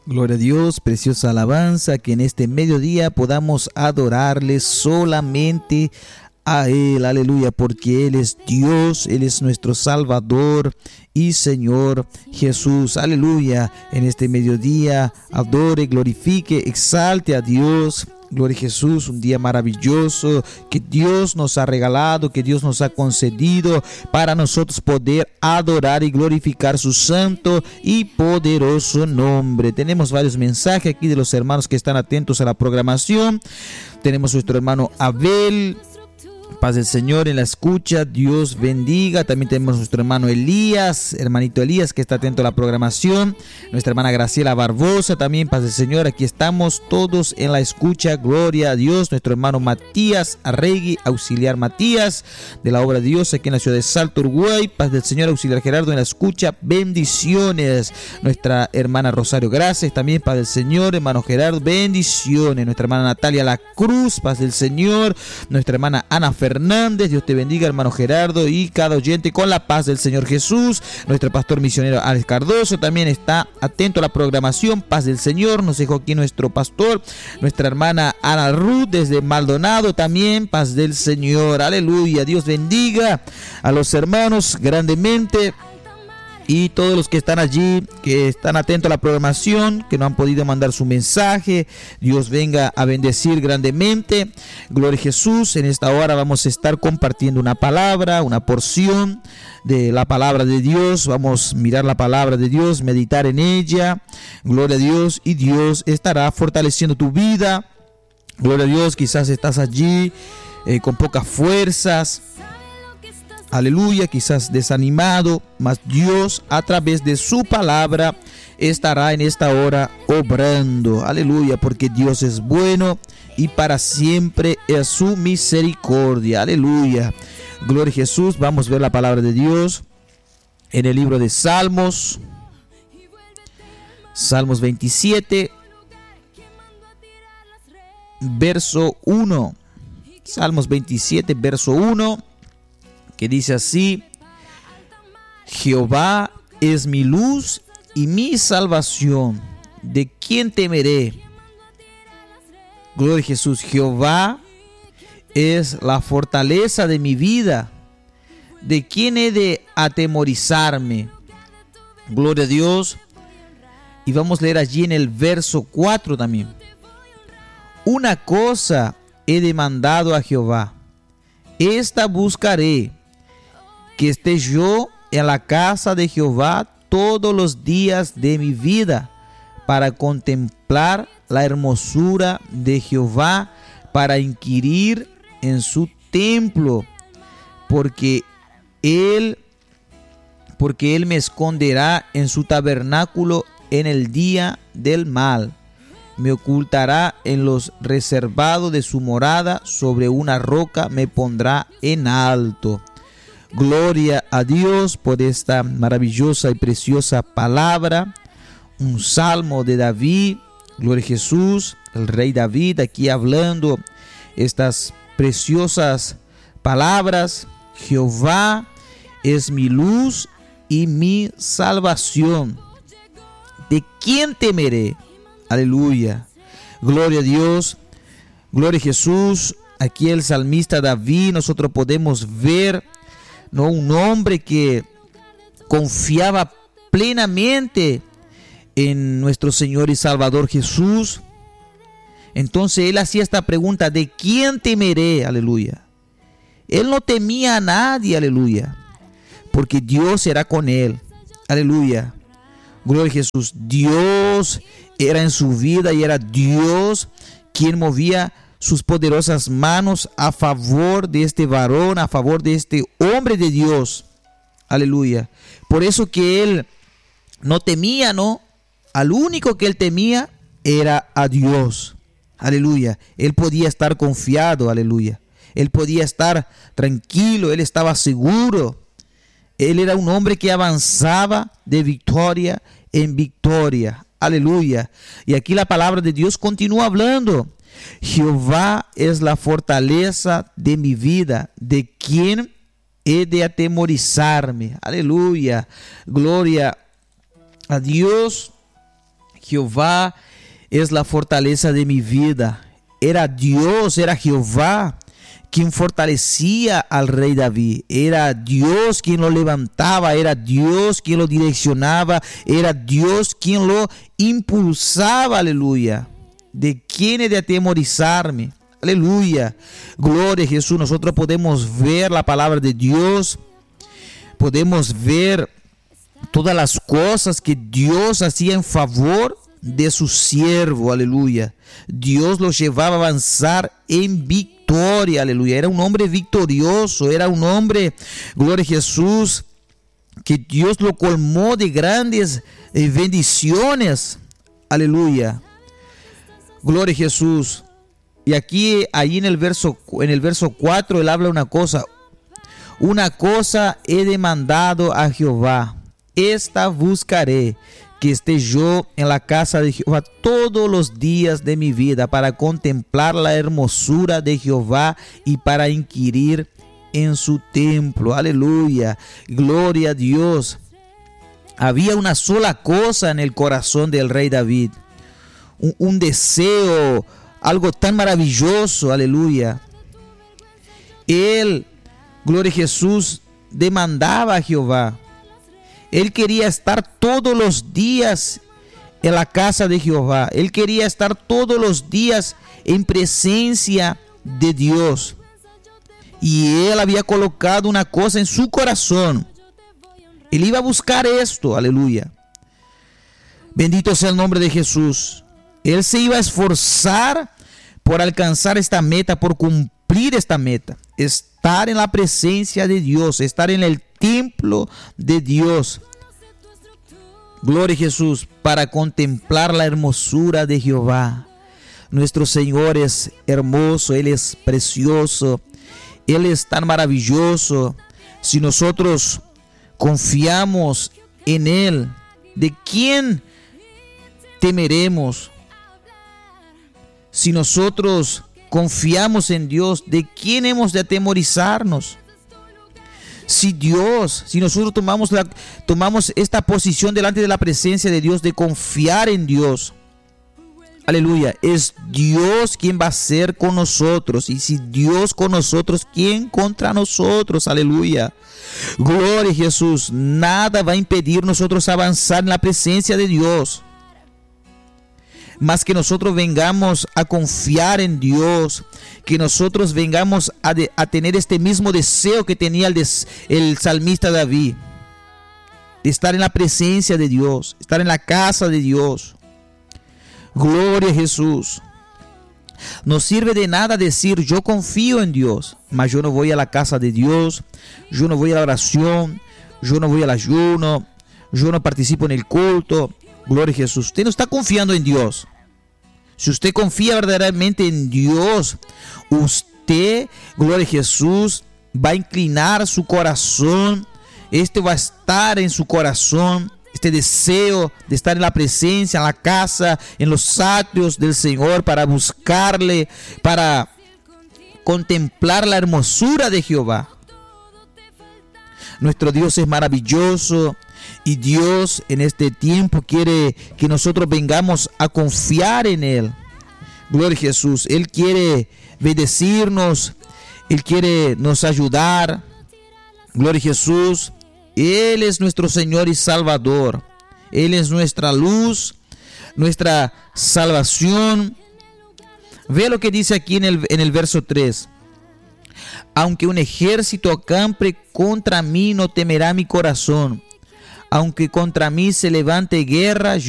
Gloria a Dios, preciosa alabanza, que en este mediodía podamos adorarle solamente a Él, aleluya, porque Él es Dios, Él es nuestro Salvador y Señor Jesús, aleluya. En este mediodía adore, glorifique, exalte a Dios. Gloria a Jesús, un día maravilloso que Dios nos ha regalado, que Dios nos ha concedido para nosotros poder adorar y glorificar su santo y poderoso nombre. Tenemos varios mensajes aquí de los hermanos que están atentos a la programación. Tenemos nuestro hermano Abel. Paz del Señor en la escucha, Dios bendiga. También tenemos nuestro hermano Elías, hermanito Elías, que está atento a la programación. Nuestra hermana Graciela Barbosa, también paz del Señor. Aquí estamos todos en la escucha, gloria a Dios. Nuestro hermano Matías Arregui, auxiliar Matías, de la obra de Dios, aquí en la ciudad de Salto, Uruguay. Paz del Señor, auxiliar Gerardo en la escucha, bendiciones. Nuestra hermana Rosario Gracias, también paz del Señor. Hermano Gerardo, bendiciones. Nuestra hermana Natalia La Cruz, paz del Señor. Nuestra hermana Ana Fernández, Dios te bendiga, hermano Gerardo, y cada oyente con la paz del Señor Jesús. Nuestro pastor misionero Alex Cardoso también está atento a la programación, paz del Señor, nos dejó aquí nuestro pastor. Nuestra hermana Ana Ruth desde Maldonado también, paz del Señor, aleluya. Dios bendiga a los hermanos grandemente. Y todos los que están allí, que están atentos a la programación, que no han podido mandar su mensaje, Dios venga a bendecir grandemente. Gloria a Jesús. En esta hora vamos a estar compartiendo una palabra, una porción de la palabra de Dios. Vamos a mirar la palabra de Dios, meditar en ella. Gloria a Dios. Y Dios estará fortaleciendo tu vida. Gloria a Dios. Quizás estás allí con pocas fuerzas. Aleluya, quizás desanimado, mas Dios a través de su palabra estará en esta hora obrando. Aleluya, porque Dios es bueno y para siempre es su misericordia. Aleluya. Gloria a Jesús. Vamos a ver la palabra de Dios en el libro de Salmos. Salmos 27, verso 1. Salmos 27, verso 1. Que dice así: Jehová es mi luz y mi salvación, ¿de quién temeré? Gloria a Jesús. Jehová es la fortaleza de mi vida, ¿de quién he de atemorizarme? Gloria a Dios. Y vamos a leer allí en el verso 4 también. Una cosa he demandado a Jehová, esta buscaré, que esté yo en la casa de Jehová todos los días de mi vida, para contemplar la hermosura de Jehová, para inquirir en su templo, porque él me esconderá en su tabernáculo en el día del mal, me ocultará en los reservados de su morada, sobre una roca me pondrá en alto. Gloria a Dios por esta maravillosa y preciosa palabra, un salmo de David. Gloria a Jesús, el rey David aquí hablando estas preciosas palabras. Jehová es mi luz y mi salvación, ¿de quién temeré? Aleluya, gloria a Dios, gloria a Jesús. Aquí el salmista David, nosotros podemos ver, ¿no?, un hombre que confiaba plenamente en nuestro Señor y Salvador Jesús. Entonces él hacía esta pregunta: ¿de quién temeré? Aleluya. Él no temía a nadie, aleluya, porque Dios era con él. Aleluya. Gloria a Jesús. Dios era en su vida y era Dios quien movía sus poderosas manos a favor de este varón, a favor de este hombre de Dios. Aleluya. Por eso que él no temía, ¿no? Al único que él temía era a Dios. Aleluya. Él podía estar confiado, aleluya. Él podía estar tranquilo, él estaba seguro. Él era un hombre que avanzaba de victoria en victoria. Aleluya. Y aquí la palabra de Dios continúa hablando. Jehová es la fortaleza de mi vida, ¿de quién he de atemorizarme? Aleluya. Gloria a Dios. Jehová es la fortaleza de mi vida. Era Dios, era Jehová quien fortalecía al rey David. Era Dios quien lo levantaba, era Dios quien lo direccionaba, era Dios quien lo impulsaba, aleluya. ¿De quién he de atemorizarme? Aleluya. Gloria a Jesús. Nosotros podemos ver la palabra de Dios, podemos ver todas las cosas que Dios hacía en favor de su siervo, aleluya. Dios lo llevaba a avanzar en victoria, aleluya. Era un hombre victorioso, era un hombre, gloria a Jesús, que Dios lo colmó de grandes bendiciones, aleluya. Gloria a Jesús. Y aquí, ahí en el verso 4, él habla una cosa he demandado a Jehová, esta buscaré, que esté yo en la casa de Jehová todos los días de mi vida, para contemplar la hermosura de Jehová y para inquirir en su templo. Aleluya, gloria a Dios. Había una sola cosa en el corazón del rey David, un deseo, algo tan maravilloso, aleluya. Él, gloria a Jesús, demandaba a Jehová. Él quería estar todos los días en la casa de Jehová. Él quería estar todos los días en presencia de Dios. Y él había colocado una cosa en su corazón. Él iba a buscar esto, aleluya. Bendito sea el nombre de Jesús. Él se iba a esforzar por alcanzar esta meta, por cumplir esta meta. Estar en la presencia de Dios, estar en el templo de Dios. Gloria a Jesús, para contemplar la hermosura de Jehová. Nuestro Señor es hermoso, Él es precioso, Él es tan maravilloso. Si nosotros confiamos en Él, ¿de quién temeremos? Si nosotros confiamos en Dios, ¿de quién hemos de atemorizarnos? Si nosotros tomamos esta posición delante de la presencia de Dios, de confiar en Dios, aleluya, es Dios quien va a ser con nosotros. Y si Dios con nosotros, ¿quién contra nosotros? Aleluya, gloria a Jesús. Nada va a impedir nosotros avanzar en la presencia de Dios, más que nosotros vengamos a confiar en Dios, que nosotros vengamos a tener este mismo deseo que tenía el salmista David, de estar en la presencia de Dios, estar en la casa de Dios. Gloria a Jesús. No sirve de nada decir yo confío en Dios, mas yo no voy a la casa de Dios, yo no voy a la oración, yo no voy al ayuno, yo no participo en el culto. Gloria a Jesús. Usted no está confiando en Dios. Si usted confía verdaderamente en Dios, usted, gloria a Jesús, va a inclinar su corazón. Este va a estar en su corazón, este deseo de estar en la presencia, en la casa, en los atrios del Señor, para buscarle, para contemplar la hermosura de Jehová. Nuestro Dios es maravilloso. Y Dios en este tiempo quiere que nosotros vengamos a confiar en Él. Gloria a Jesús. Él quiere bendecirnos. Él quiere nos ayudar. Gloria a Jesús. Él es nuestro Señor y Salvador. Él es nuestra luz, nuestra salvación. Ve lo que dice aquí en el verso 3. Aunque un ejército acampe contra mí, no temerá mi corazón. Aunque contra mí se levante guerra,